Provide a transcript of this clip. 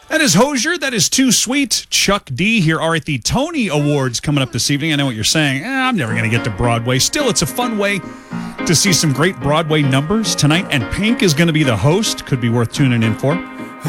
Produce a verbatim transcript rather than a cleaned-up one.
That is Hozier. That is Too Sweet. Chuck D here are at the Tony Awards coming up this evening. I know what you're saying. Eh, I'm never going to get to Broadway. Still, it's a fun way to see some great Broadway numbers tonight, and Pink is going to be the host. Could be worth tuning in for.